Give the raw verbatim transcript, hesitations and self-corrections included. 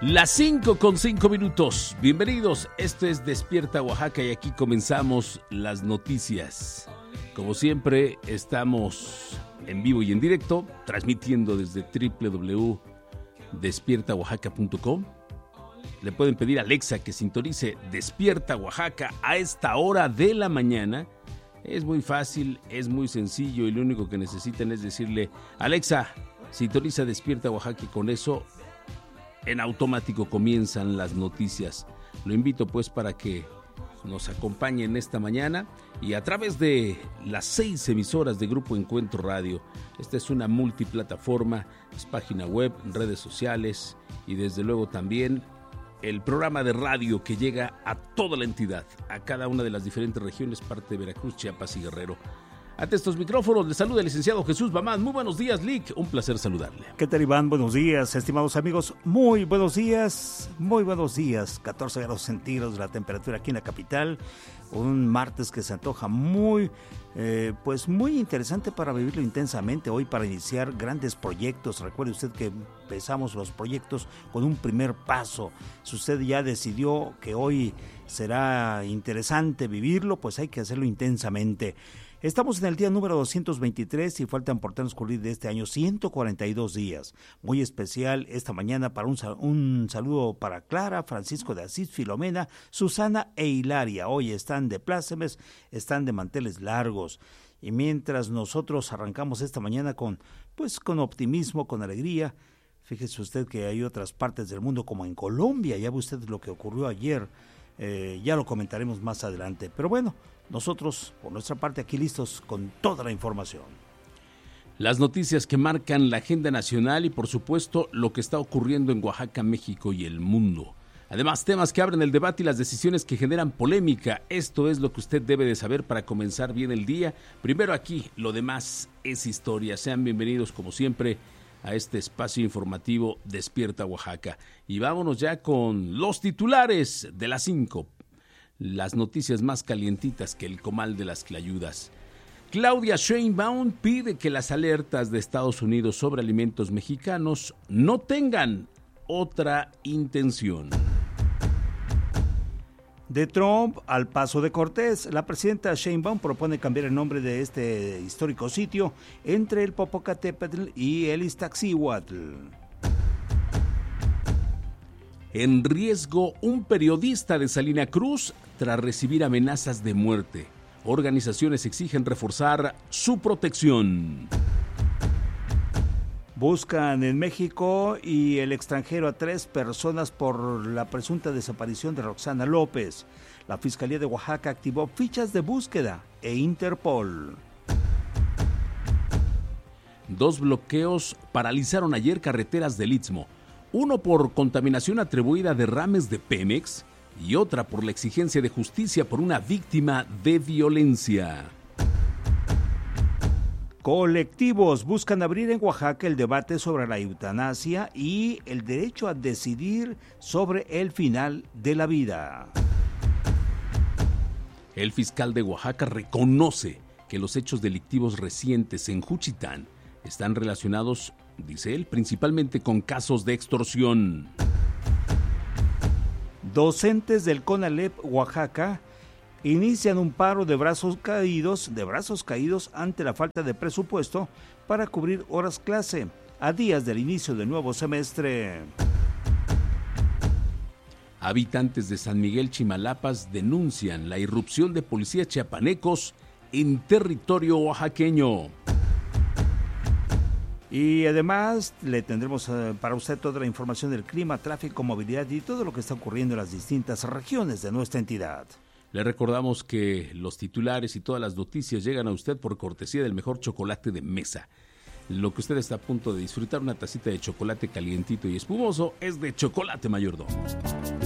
Las cinco con cinco minutos. Bienvenidos, esto es Despierta Oaxaca y aquí comenzamos las noticias. Como siempre, estamos en vivo y en directo, transmitiendo desde doble u doble u doble u punto despierta oaxaca punto com. Le pueden pedir a Alexa que sintonice Despierta Oaxaca a esta hora de la mañana. Es muy fácil, es muy sencillo y lo único que necesitan es decirle: Alexa, sintoniza Despierta Oaxaca, y con eso en automático comienzan las noticias. Lo invito pues para que nos acompañen esta mañana y a través de las seis emisoras de Grupo Encuentro Radio. Esta es una multiplataforma, es página web, redes sociales y desde luego también el programa de radio que llega a toda la entidad, a cada una de las diferentes regiones, parte de Veracruz, Chiapas y Guerrero. Ante estos micrófonos le saluda el licenciado Jesús Bamán. Muy buenos días, Lic, un placer saludarle. ¿Qué tal, Iván? Buenos días, estimados amigos. Muy buenos días, muy buenos días. catorce grados centígrados la temperatura aquí en la capital. Un martes que se antoja muy, eh, pues muy interesante para vivirlo intensamente. Hoy para iniciar grandes proyectos. Recuerde usted que empezamos los proyectos con un primer paso. Si usted ya decidió que hoy será interesante vivirlo, pues hay que hacerlo intensamente. Estamos en el día número doscientos veintitrés y faltan por transcurrir de este año ciento cuarenta y dos días. Muy especial esta mañana para un, un saludo para Clara, Francisco de Asís, Filomena, Susana e Hilaria. Hoy están de plácemes, están de manteles largos. Y mientras nosotros arrancamos esta mañana con, pues, con optimismo, con alegría, fíjese usted que hay otras partes del mundo como en Colombia. Ya ve usted lo que ocurrió ayer, eh, ya lo comentaremos más adelante. Pero bueno, nosotros, por nuestra parte, aquí listos con toda la información. Las noticias que marcan la agenda nacional y, por supuesto, lo que está ocurriendo en Oaxaca, México y el mundo. Además, temas que abren el debate y las decisiones que generan polémica. Esto es lo que usted debe de saber para comenzar bien el día. Primero aquí, lo demás es historia. Sean bienvenidos, como siempre, a este espacio informativo Despierta Oaxaca. Y vámonos ya con los titulares de las cinco. Las noticias más calientitas que el comal de las clayudas. Claudia Sheinbaum pide que las alertas de Estados Unidos sobre alimentos mexicanos no tengan otra intención. De Trump al Paso de Cortés, la presidenta Sheinbaum propone cambiar el nombre de este histórico sitio entre el Popocatépetl y el Iztaccíhuatl. En riesgo un periodista de Salina Cruz tras recibir amenazas de muerte. Organizaciones exigen reforzar su protección. Buscan en México y el extranjero a tres personas por la presunta desaparición de Roxana López. La Fiscalía de Oaxaca activó fichas de búsqueda e Interpol. Dos bloqueos paralizaron ayer carreteras del Istmo. Uno por contaminación atribuida a derrames de Pemex y otra por la exigencia de justicia por una víctima de violencia. Colectivos buscan abrir en Oaxaca el debate sobre la eutanasia y el derecho a decidir sobre el final de la vida. El fiscal de Oaxaca reconoce que los hechos delictivos recientes en Juchitán están relacionados, dice él, principalmente con casos de extorsión. Docentes del CONALEP Oaxaca inician un paro de brazos caídos, de brazos caídos ante la falta de presupuesto para cubrir horas clase a días del inicio del nuevo semestre. Habitantes de San Miguel Chimalapas denuncian la irrupción de policías chiapanecos en territorio oaxaqueño. Y además le tendremos uh, para usted toda la información del clima, tráfico, movilidad y todo lo que está ocurriendo en las distintas regiones de nuestra entidad. Le recordamos que los titulares y todas las noticias llegan a usted por cortesía del mejor chocolate de mesa. Lo que usted está a punto de disfrutar, una tacita de chocolate calientito y espumoso, es de Chocolate Mayordomo.